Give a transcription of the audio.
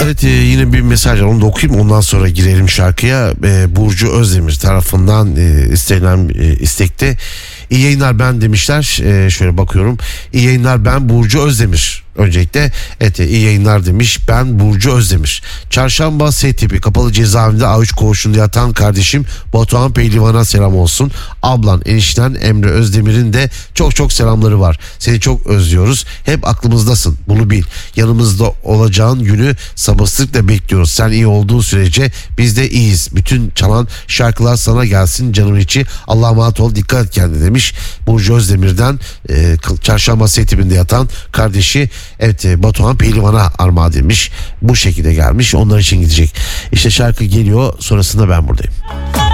Evet, yine bir mesaj var, onu da okuyayım, ondan sonra girelim şarkıya. Burcu Özdemir tarafından istenilen istekte iyi yayınlar ben demişler. Şöyle bakıyorum, iyi yayınlar ben Burcu Özdemir. Öncelikle evet, iyi yayınlar demiş, ben Burcu Özdemir. Çarşamba S-Tipi kapalı cezaevinde A3 koğuşunda yatan kardeşim Batuhan Pehlivan'a selam olsun. Ablan enişten Emre Özdemir'in de çok çok selamları var. Seni çok özlüyoruz. Hep aklımızdasın, bunu bil. Yanımızda olacağın günü sabırsızlıkla bekliyoruz. Sen iyi olduğun sürece biz de iyiyiz. Bütün çalan şarkılar sana gelsin canım içi. Allah'a emanet ol, dikkat et kendine demiş. Burcu Özdemir'den Çarşamba S-Tipi'nde yatan kardeşi Batuhan Pehlivan'a armağan edilmiş. Bu şekilde gelmiş, onlar için gidecek. İşte şarkı geliyor, sonrasında ben buradayım.